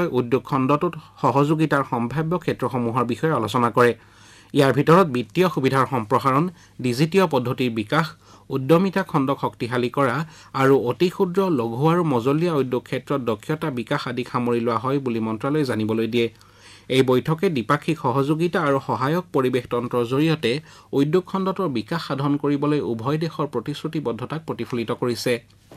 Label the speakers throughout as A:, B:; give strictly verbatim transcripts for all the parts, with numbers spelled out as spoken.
A: বৈঠকে উদ্যোগ খণ্ডটোত সহযোগিতাৰ সম্ভাৱ্য ক্ষেত্ৰসমূহৰ বিষয়ে আলোচনা কৰে। ইয়াৰ ভিতৰত বিত্তীয় সুবিধাৰ সম্প্ৰসাৰণ, ডিজিটীয় পদ্ধতিৰ বিকাশ, উদ্যমিতা খণ্ডক শক্তিশালী কৰা আৰু অতি ক্ষুদ্ৰ লঘু আৰু মজলীয়া উদ্যোগ ক্ষেত্ৰত দক্ষতা বিকাশ আদি সামৰি লোৱা হয় বুলি মন্ত্ৰালয়ে জানিবলৈ দিয়ে। এই বৈঠকে দ্বিপাক্ষিক সহযোগিতা আৰু সহায়ক পৰিৱেশ তন্ত্ৰৰ জৰিয়তে উদ্যোগ খণ্ডটোৰ বিকাশ সাধন কৰিবলৈ উভয় দেশৰ প্ৰতিশ্ৰুতিবদ্ধতাক প্ৰতিফলিত কৰিছে।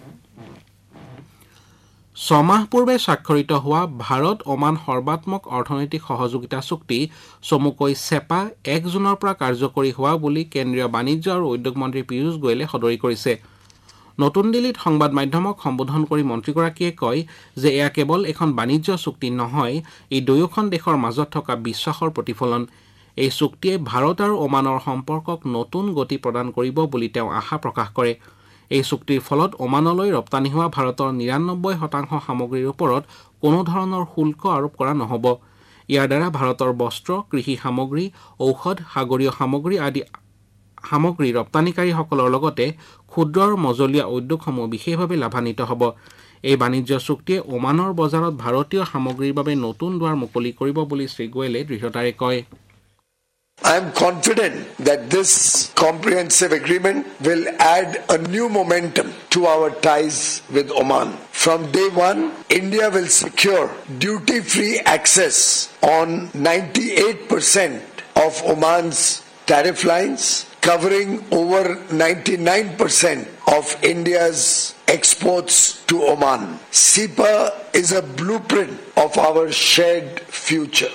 A: ছমাহ পূৰ্বে স্বাক্ষৰিত হোৱা ভাৰত ওমান সৰ্বাত্মক অৰ্থনৈতিক সহযোগিতা চুক্তি চমুকৈ চেপা এক জুনৰ পৰা কাৰ্যকৰী হোৱা বুলি কেন্দ্ৰীয় বাণিজ্য আৰু উদ্যোগ মন্ত্ৰী পীয়ূষ গোৱেলে সদৰি কৰিছে। নতুন দিল্লীত সংবাদ মাধ্যমক সম্বোধন কৰি মন্ত্ৰীগৰাকীয়ে কয় যে এয়া কেৱল এখন বাণিজ্য চুক্তি নহয়, ই দুয়োখন দেশৰ মাজত থকা বিশ্বাসৰ প্ৰতিফলন। এই চুক্তিয়ে ভাৰত আৰু ওমানৰ সম্পৰ্কক নতুন গতি প্ৰদান কৰিব বুলি তেওঁ আশা প্ৰকাশ কৰে। এই চুক্তিৰ ফলত ওমানলৈ ৰপ্তানি হোৱা ভাৰতৰ নিৰান্নব্বৈ শতাংশ সামগ্ৰীৰ ওপৰত কোনো ধৰণৰ শুল্ক আৰোপ কৰা নহ'ব। ইয়াৰ দ্বাৰা ভাৰতৰ বস্ত্ৰ, কৃষি সামগ্ৰী, ঔষধ, সাগৰীয় সামগ্ৰী আদি সামগ্ৰী ৰপ্তানিকাৰীসকলৰ লগতে ক্ষুদ্ৰ আৰু মজলীয়া উদ্যোগসমূহ বিশেষভাৱে লাভান্বিত হ'ব। এই বাণিজ্য চুক্তিয়ে ওমানৰ বজাৰত ভাৰতীয় সামগ্ৰীৰ বাবে নতুন দুৱাৰ মুকলি কৰিব বুলি শ্ৰী গোৱেলে দৃঢ়তাৰে কয়।
B: I am confident that this comprehensive agreement will add a new momentum to our ties with Oman. From day one, India will secure duty-free access on ninety-eight percent of Oman's tariff lines, covering over ninety-nine percent of India's exports to Oman. S I P A is a blueprint of our shared future.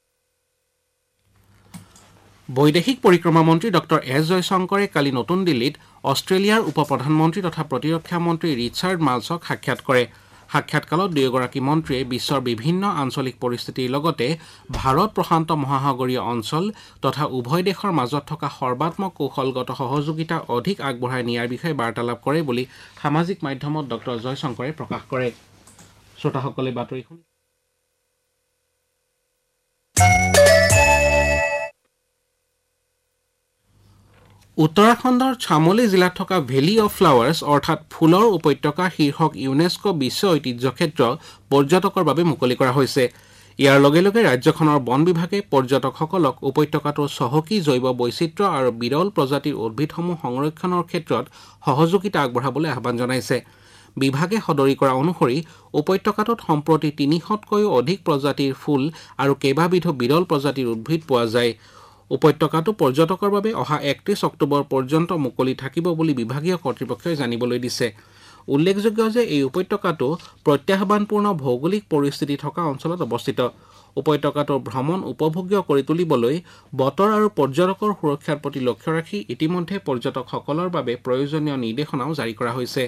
A: বৈদেশিক পৰিক্ৰমা মন্ত্ৰী doctor S জয়শংকৰে কালি নতুন দিল্লীত অষ্ট্ৰেলিয়াৰ উপ প্ৰধানমন্ত্ৰী তথা প্ৰতিৰক্ষা মন্ত্ৰী ৰিচাৰ্ড মাৰ্লছক সাক্ষাৎ কৰে। সাক্ষাৎকালত দুয়োগৰাকী মন্ত্ৰীয়ে বিশ্বৰ বিভিন্ন আঞ্চলিক পৰিস্থিতিৰ লগতে ভাৰত প্ৰশান্ত মহাসাগৰীয় অঞ্চল তথা উভয় দেশৰ মাজত থকা সৰ্বাত্মক কৌশলগত সহযোগিতা অধিক আগবঢ়াই নিয়াৰ বিষয়ে বাৰ্তালাপ কৰে বুলি সামাজিক মাধ্যমত ডক্টৰ জয়শংকৰে প্ৰকাশ কৰে। শ্ৰোতাসকলে বাতৰি শুনি উত্তৰাখণ্ডৰ চামোলি জিলাত থকা ভেলী অৱ ফ্লাৱাৰ্ছ অৰ্থাৎ ফুলৰ উপত্যকা শীৰ্ষক ইউনেস্কো বিশ্ব ঐতিহ্য ক্ষেত্ৰ পৰ্যটকৰ বাবে মুকলি কৰা হৈছে। ইয়াৰ লগে লগে ৰাজ্যখনৰ বন বিভাগে পৰ্যটকসকলক উপত্যকাটোৰ চহকী জৈৱ বৈচিত্ৰ্য আৰু বিৰল প্ৰজাতিৰ উদ্ভিদসমূহ সংৰক্ষণৰ ক্ষেত্ৰত সহযোগিতা আগবঢ়াবলৈ আহ্বান জনাইছে। বিভাগে সদৰি কৰা অনুসৰি উপত্যকাটোত সম্প্ৰতি তিনিশতকৈও অধিক প্ৰজাতিৰ ফুল আৰু কেইবাবিধো বিৰল প্ৰজাতিৰ উদ্ভিদ পোৱা যায়। উপত্যকাটো পৰ্যটকৰ বাবে অহা একত্ৰিশ অক্টোবৰ পৰ্যন্ত মুকলি থাকিব বুলি বিভাগীয় কৰ্তৃপক্ষই জানিবলৈ দিছে। উল্লেখযোগ্য যে এই উপত্যকাটো প্ৰত্যাহ্বানপূৰ্ণ ভৌগোলিক পৰিস্থিতি থকা অঞ্চলত অৱস্থিত। উপত্যকাটোৰ ভ্ৰমণ উপভোগ্য কৰি তুলিবলৈ বতৰ আৰু পৰ্যটকৰ সুৰক্ষাৰ প্ৰতি লক্ষ্য ৰাখি ইতিমধ্যে পৰ্যটকসকলৰ বাবে প্ৰয়োজনীয় নিৰ্দেশনাও জাৰি কৰা হৈছে।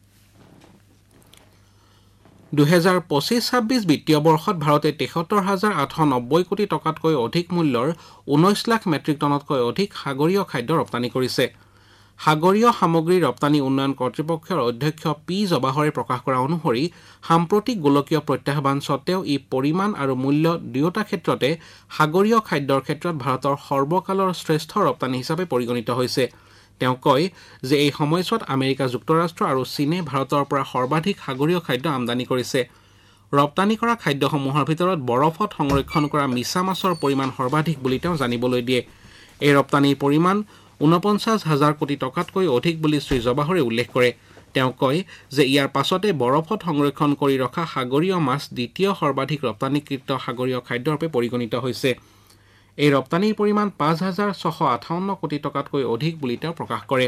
A: দুহেজাৰ পঁচিছ ছাব্বিছ বিত্তীয় বৰ্ষত ভাৰতে তেসত্তৰ হাজাৰ আঠশ নব্বৈ কোটি টকাতকৈ অধিক মূল্যৰ ঊনৈছ লাখ মেট্ৰিক টনতকৈ অধিক সাগৰীয় খাদ্য ৰপ্তানি কৰিছে। সাগৰীয় সামগ্ৰী ৰপ্তানি উন্নয়ন কৰ্তৃপক্ষৰ অধ্যক্ষ পি জৱাহৰে প্ৰকাশ কৰা অনুসৰি সাম্প্ৰতিক গোলকীয় প্ৰত্যাহ্বান স্বত্তেও ই পৰিমাণ আৰু মূল্য দুয়োটা ক্ষেত্ৰতে সাগৰীয় খাদ্যৰ ক্ষেত্ৰত ভাৰতৰ সৰ্বকালৰ শ্ৰেষ্ঠ ৰপ্তানি হিচাপে পৰিগণিত হৈছে। তেওঁ কয় যে এই সময়ছোৱাত আমেৰিকা যুক্তৰাষ্ট্ৰ আৰু চীনে ভাৰতৰ পৰা সৰ্বাধিক সাগৰীয় খাদ্য আমদানি কৰিছে। ৰপ্তানি কৰা খাদ্যসমূহৰ ভিতৰত বৰফত সংৰক্ষণ কৰা মিছা মাছৰ পৰিমাণ সৰ্বাধিক বুলি তেওঁ জানিবলৈ দিয়ে। এই ৰপ্তানিৰ পৰিমাণ ঊনপঞ্চাছ হাজাৰ কোটি টকাতকৈ অধিক বুলি শ্ৰী জৱাহৰে উল্লেখ কৰে। তেওঁ কয় যে ইয়াৰ পাছতে বৰফত সংৰক্ষণ কৰি ৰখা সাগৰীয় মাছ দ্বিতীয় সৰ্বাধিক ৰপ্তানিকৃত সাগৰীয় খাদ্যৰূপে পৰিগণিত হৈছে। এই ৰপ্তানিৰ পৰিমাণ পাঁচ হাজাৰ ছশ আঠাৱন্ন কোটি টকাতকৈ অধিক বুলি তেওঁ প্ৰকাশ কৰে।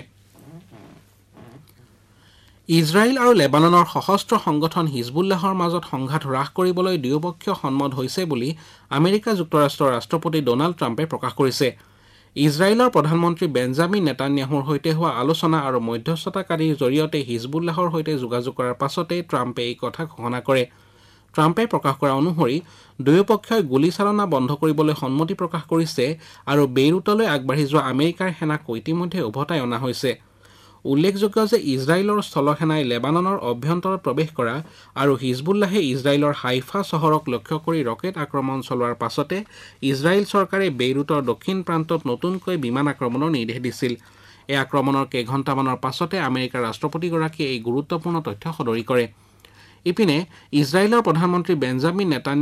A: ইজৰাইল আৰু লেবাননৰ সশস্ত্ৰ সংগঠন হিজবুল্লাহৰ মাজত সংঘাত হ্ৰাস কৰিবলৈ দুয়োপক্ষীয় সন্মত হৈছে বুলি আমেৰিকা যুক্তৰাষ্ট্ৰৰ ৰাষ্ট্ৰপতি ডনাল্ড ট্ৰাম্পে প্ৰকাশ কৰিছে। ইজৰাইলৰ প্ৰধানমন্ত্ৰী বেঞ্জামিন নেতান্যাহুৰ সৈতে হোৱা আলোচনা আৰু মধ্যস্থতাকাৰীৰ জৰিয়তে হিজবুল্লাহৰ সৈতে যোগাযোগ কৰাৰ পাছতে ট্ৰাম্পে এই কথা ঘোষণা কৰে। ট্ৰাম্পে প্ৰকাশ কৰা অনুসৰি দুয়োপক্ষই গুলীচালনা বন্ধ কৰিবলৈ সন্মতি প্ৰকাশ কৰিছে আৰু বেইৰুটলৈ আগবাঢ়ি যোৱা আমেৰিকাৰ সেনাক ইতিমধ্যে উভতাই অনা হৈছে। উল্লেখযোগ্য যে ইজৰাইলৰ স্থলসেনাই লেবাননৰ অভ্যন্তৰত প্ৰৱেশ কৰা আৰু হিজবুল্লাহে ইজৰাইলৰ হাইফা চহৰক লক্ষ্য কৰি ৰকেট আক্ৰমণ চলোৱাৰ পাছতে ইজৰাইল চৰকাৰে বেইৰুটৰ দক্ষিণ প্ৰান্তত নতুনকৈ বিমান আক্ৰমণৰ নিৰ্দেশ দিছিল। এই আক্ৰমণৰ কেইঘণ্টামানৰ পাছতে আমেৰিকাৰ ৰাষ্ট্ৰপতিগৰাকীয়ে এই গুৰুত্বপূৰ্ণ তথ্য সদৰি কৰে। ইপিনে ইজৰাইলৰ প্ৰধানমন্ত্ৰী বেঞ্জামিন নেতান্যাহু